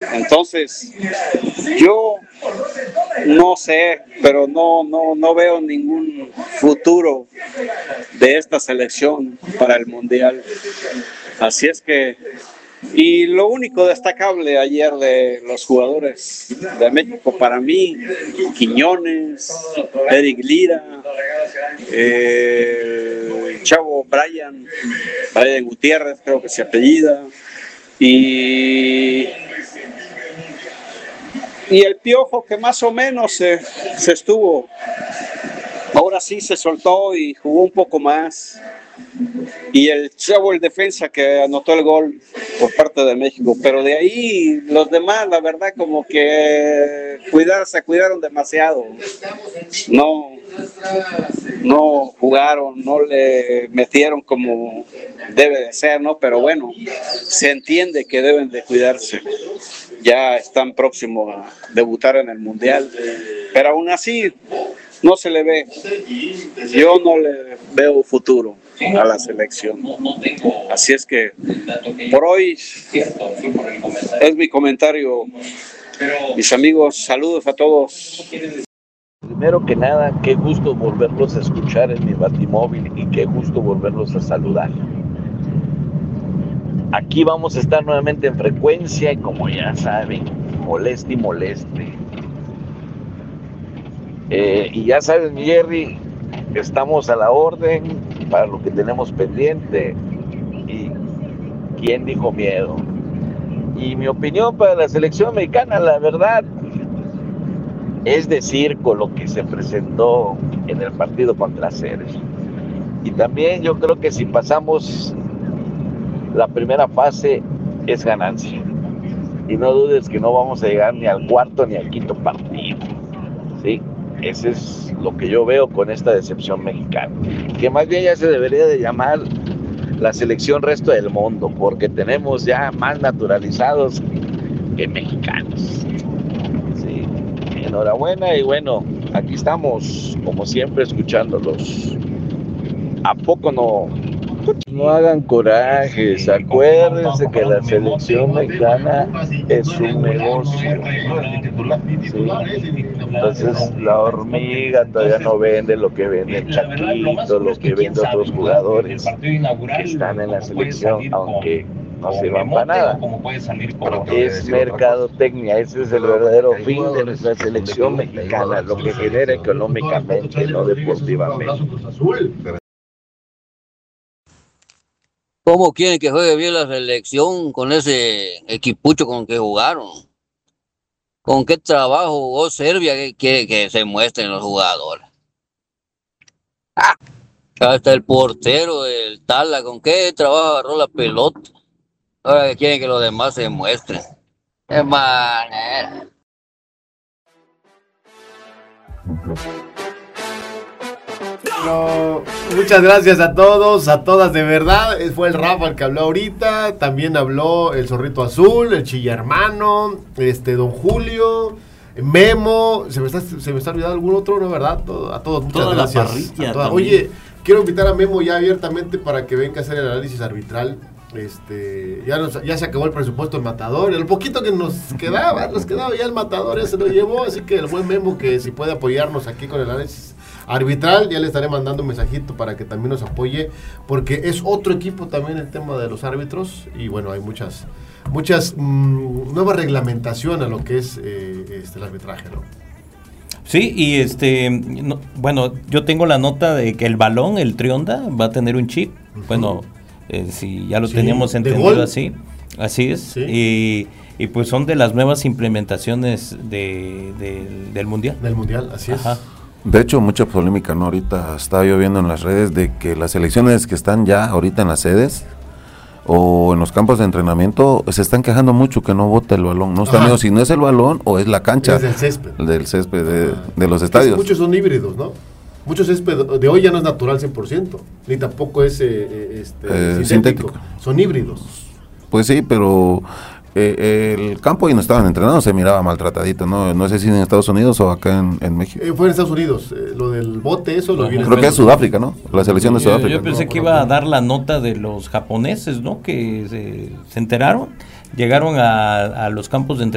Entonces, yo no sé, pero no veo ningún futuro de esta selección para el Mundial. Así es que, y lo único destacable ayer de los jugadores de México, para mí, Quiñones, Eric Lira, Chavo Brian Gutiérrez, creo que se apellida, y el Piojo, que más o menos se estuvo, ahora sí se soltó y jugó un poco más, y el Chavo, el defensa, que anotó el gol por parte de México, pero de ahí los demás, la verdad, como que se cuidaron demasiado, no jugaron, no le metieron como debe de ser, ¿no? Pero bueno, se entiende que deben de cuidarse, ya están próximos a debutar en el Mundial, pero aún así no se le ve, yo no le veo futuro a la selección. Así es que por hoy es mi comentario. Mis amigos, saludos a todos. Primero que nada, qué gusto volverlos a escuchar en mi batimóvil y qué gusto volverlos a saludar. Aquí vamos a estar nuevamente en frecuencia y como ya saben, moleste y moleste. Y ya sabes, mi Jerry, estamos a la orden para lo que tenemos pendiente. Y quién dijo miedo. Y mi opinión para la selección mexicana, la verdad, es decir, con lo que se presentó en el partido contra Ceres. Y también yo creo que si pasamos la primera fase es ganancia. Y no dudes que no vamos a llegar ni al cuarto ni al quinto partido. ¿Sí? Ese es lo que yo veo con esta decepción mexicana. Que más bien ya se debería de llamar la selección resto del mundo, porque tenemos ya más naturalizados que mexicanos. Sí. Enhorabuena y bueno, aquí estamos como siempre escuchándolos. ¿A poco no? No hagan corajes, acuérdense que la selección mexicana es un negocio. ¿Sí? Entonces la hormiga todavía no vende lo que vende el Chaquito, lo que vende otros jugadores que están en la selección, aunque no sirvan para nada. Es mercadotecnia, ese es el verdadero fin de nuestra selección mexicana, lo que genera económicamente, no deportivamente. ¿Cómo quieren que juegue bien la selección con ese equipucho con que jugaron? ¿Con qué trabajo jugó Serbia que quiere que se muestren los jugadores? Hasta el portero del Tala, ¿con qué trabajo agarró la pelota? Ahora que quieren que los demás se muestren. ¡Qué manera! No, muchas gracias a todos, a todas, de verdad. Fue el Rafa el que habló ahorita. También habló el Zorrito Azul, el Chillermano, don Julio, Memo. Se me está olvidando algún otro, ¿no? ¿Verdad? A todos, muchas toda gracias. La parrilla Oye, quiero invitar a Memo ya abiertamente para que venga a hacer el análisis arbitral. Ya se acabó el presupuesto del Matador. El poquito que nos quedaba ya el Matador ya se lo llevó. Así que el buen Memo, que si puede apoyarnos aquí con el análisis arbitral, ya le estaré mandando un mensajito para que también nos apoye, porque es otro equipo también el tema de los árbitros. Y bueno, hay muchas nuevas reglamentaciones a lo que es el arbitraje, ¿no? Sí, y bueno, yo tengo la nota de que el balón, el Trionda, va a tener un chip. Uh-huh. Bueno, si ya lo teníamos entendido así es. Sí. Y pues son de las nuevas implementaciones del Mundial. Del Mundial, así es. Ajá. De hecho, mucha polémica, ¿no? Ahorita estaba yo viendo en las redes de que las selecciones que están ya ahorita en las sedes o en los campos de entrenamiento se están quejando mucho que no bota el balón. No están viendo si no es el balón o es la cancha. Es del césped. De los estadios. Muchos son híbridos, ¿no? Muchos césped de hoy ya no es natural 100%, ni tampoco es sintético. Son híbridos. Pues sí, pero el campo ahí no estaban entrenados, se miraba maltratadito, no sé si en Estados Unidos o acá en México. Fue en Estados Unidos, lo del bote, eso lo vi. Creo que es Sudáfrica, ¿no? La selección de Sudáfrica. Yo pensé que iba a dar la nota de los japoneses, ¿no? Que se enteraron, llegaron a los campos de entrenamiento